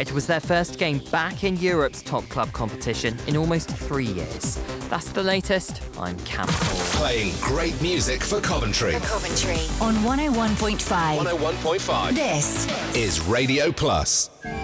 It was their first game back in Europe's top club competition in almost 3 years. That's the latest. I'm Cam Hall. Playing great music for Coventry. On 101.5. 101.5. This is Radio Plus.